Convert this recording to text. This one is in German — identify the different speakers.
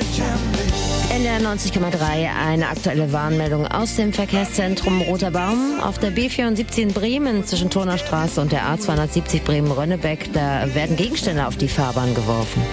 Speaker 1: NDR 90,3, eine aktuelle Warnmeldung aus dem Verkehrszentrum Roter Baum. Auf der B74 in Bremen zwischen Turnerstraße und der A270 Bremen-Rönnebeck, da werden Gegenstände auf die Fahrbahn geworfen.